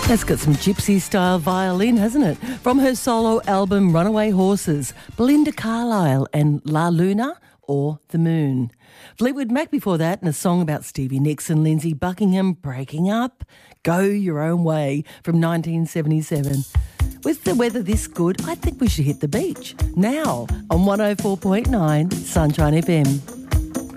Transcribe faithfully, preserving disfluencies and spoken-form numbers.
That's got some gypsy-style violin, hasn't it? From her solo album Runaway Horses, Belinda Carlisle and La Luna or The Moon. Fleetwood Mac before that, and a song about Stevie Nicks and Lindsey Buckingham breaking up. Go Your Own Way from nineteen seventy-seven. With the weather this good, I think we should hit the beach now on one oh four point nine Sunshine F M.